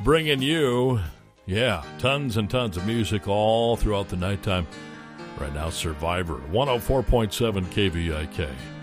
bringing you, tons and tons of music all throughout the nighttime. Right now, Survivor, 104.7 KVIK.